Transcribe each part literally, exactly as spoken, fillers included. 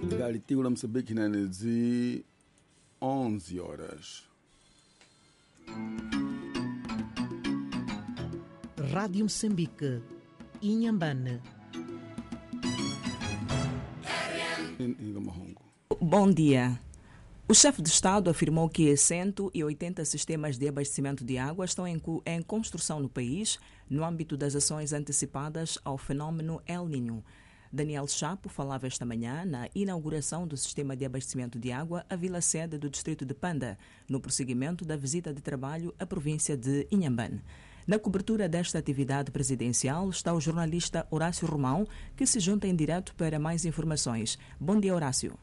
Galitigo Moçambique na de onze horas. Rádio Moçambique, Inhambane. Bom dia. O chefe de Estado afirmou que cento e oitenta sistemas de abastecimento de água estão em, em construção no país, no âmbito das ações antecipadas ao fenómeno El Niño. Daniel Chapo falava esta manhã na inauguração do sistema de abastecimento de água à vila-sede do distrito de Panda, no prosseguimento da visita de trabalho à província de Inhambane. Na cobertura desta atividade presidencial está o jornalista Horácio Romão, que se junta em direto para mais informações. Bom dia, Horácio.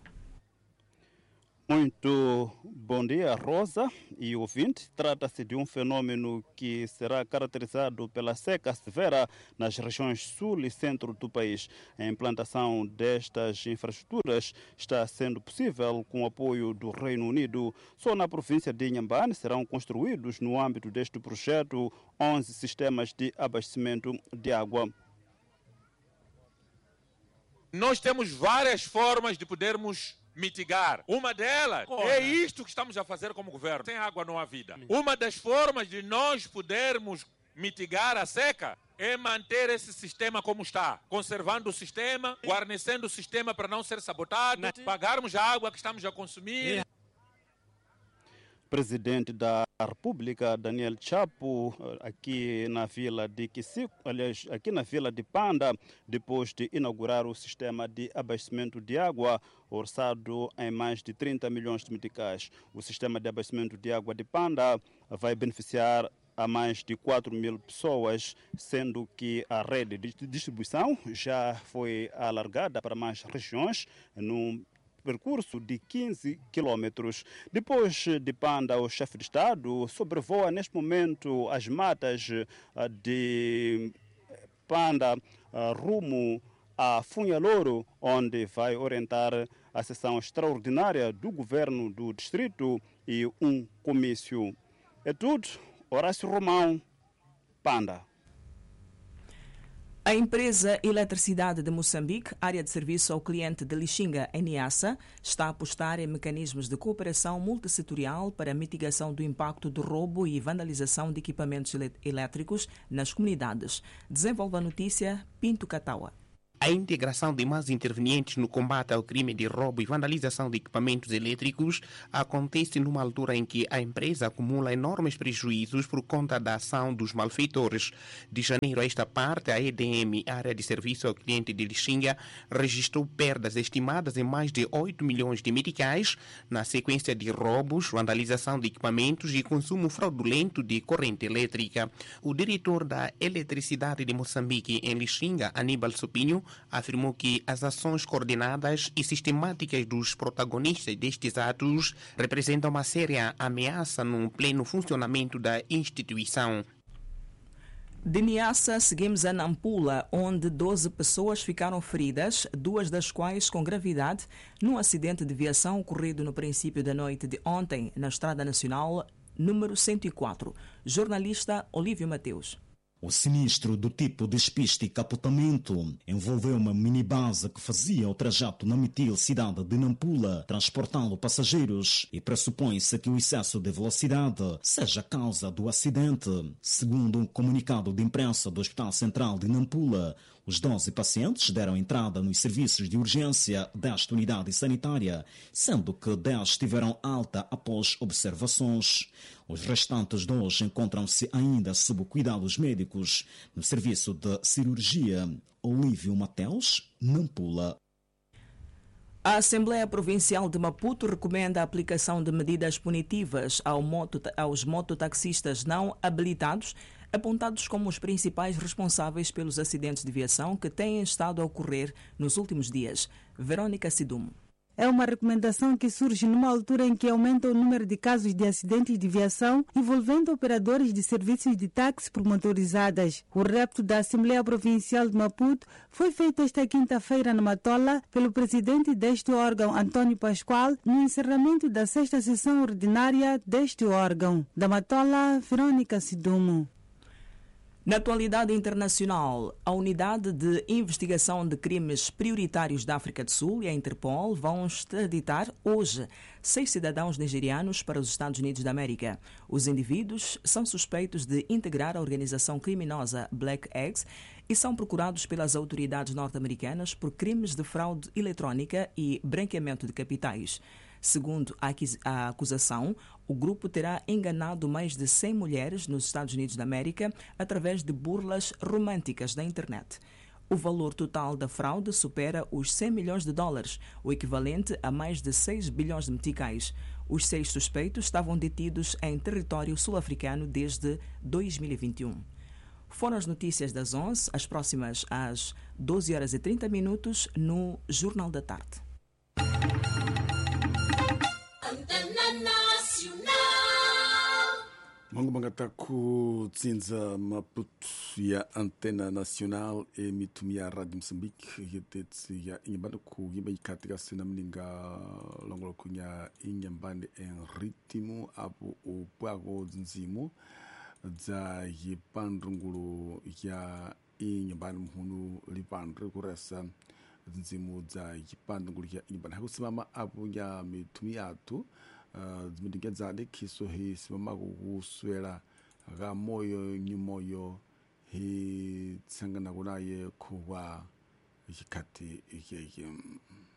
Muito bom dia, Rosa e ouvinte. Trata-se de um fenômeno que será caracterizado pela seca severa nas regiões sul e centro do país. A implantação destas infraestruturas está sendo possível com o apoio do Reino Unido. Só na província de Inhambane serão construídos, no âmbito deste projeto, onze sistemas de abastecimento de água. Nós temos várias formas de podermos mitigar. Uma delas Corre. é isto que estamos a fazer como governo. Sem água não há vida. Uma das formas de nós podermos mitigar a seca é manter esse sistema como está, conservando o sistema, guarnecendo o sistema para não ser sabotado, pagarmos a água que estamos a consumir. Presidente da República, Daniel Chapo, aqui na vila de Kisico, aliás, aqui na vila de Panda, depois de inaugurar o sistema de abastecimento de água, orçado em mais de trinta milhões de meticais. O sistema de abastecimento de água de Panda vai beneficiar a mais de quatro mil pessoas, sendo que a rede de distribuição já foi alargada para mais regiões, no percurso de quinze quilômetros. Depois de Panda, o chefe de Estado sobrevoa neste momento as matas de Panda rumo a Funhalouro, onde vai orientar a sessão extraordinária do governo do distrito e um comício. É tudo. Horácio Romão, Panda. A empresa Eletricidade de Moçambique, área de serviço ao cliente de Lixinga, Niassa, está a apostar em mecanismos de cooperação multissetorial para a mitigação do impacto do roubo e vandalização de equipamentos elétricos nas comunidades. Desenvolve a notícia Pinto Cataua. A integração de mais intervenientes no combate ao crime de roubo e vandalização de equipamentos elétricos acontece numa altura em que a empresa acumula enormes prejuízos por conta da ação dos malfeitores. De janeiro a esta parte, a E D M, área de serviço ao cliente de Lixinga, registrou perdas estimadas em mais de oito milhões de meticais na sequência de roubos, vandalização de equipamentos e consumo fraudulento de corrente elétrica. O diretor da Eletricidade de Moçambique em Lixinga, Aníbal Sopinho, afirmou que as ações coordenadas e sistemáticas dos protagonistas destes atos representam uma séria ameaça no pleno funcionamento da instituição. De Niassa, seguimos a Nampula, onde doze pessoas ficaram feridas, duas das quais com gravidade, num acidente de viação ocorrido no princípio da noite de ontem, na Estrada Nacional número cento e quatro. Jornalista Olívio Mateus. O sinistro do tipo despiste e capotamento envolveu uma minibase que fazia o trajeto na mitil cidade de Nampula, transportando passageiros, e pressupõe-se que o excesso de velocidade seja a causa do acidente. Segundo um comunicado de imprensa do Hospital Central de Nampula, os doze pacientes deram entrada nos serviços de urgência desta unidade sanitária, sendo que dez tiveram alta após observações. Os restantes dois encontram-se ainda sob cuidados médicos no serviço de cirurgia. Olívio Mateus, Nampula. A Assembleia Provincial de Maputo recomenda a aplicação de medidas punitivas ao moto, aos mototaxistas não habilitados, apontados como os principais responsáveis pelos acidentes de viação que têm estado a ocorrer nos últimos dias. Verônica Sidumo. É uma recomendação que surge numa altura em que aumenta o número de casos de acidentes de viação envolvendo operadores de serviços de táxi por motorizadas. O repto da Assembleia Provincial de Maputo foi feito esta quinta-feira na Matola pelo presidente deste órgão, Antônio Pascoal, no encerramento da sexta sessão ordinária deste órgão. Da Matola, Verônica Sidumo. Na atualidade internacional, a Unidade de Investigação de Crimes Prioritários da África do Sul e a Interpol vão extraditar hoje seis cidadãos nigerianos para os Estados Unidos da América. Os indivíduos são suspeitos de integrar a organização criminosa Black Eggs e são procurados pelas autoridades norte-americanas por crimes de fraude eletrônica e branqueamento de capitais. Segundo a acusação, o grupo terá enganado mais de cem mulheres nos Estados Unidos da América através de burlas românticas da internet. O valor total da fraude supera os cem milhões de dólares, o equivalente a mais de seis bilhões de meticais. Os seis suspeitos estavam detidos em território sul-africano desde dois mil e vinte e um. Foram as notícias das onze, as próximas às doze horas e trinta minutos no Jornal da Tarde. Mangu mangata ku tsinza Maputo ya Antena Nacional e mitumia Radio Moçambique yetetsi ya inyambane ku yimba ikatika sina mninga longolo kunya inyambane en ritmo apo upwago nzimu za yipandungulu ya inyambane mhunu lipandre kurasa nzimu za yipandungulu ya inyambane hakusimama apo ya mitumia atu zimidingenzade kiso hi simama kuswela ga moyo nyumoyo hi tsangana kunaye kuwa ikati ikeke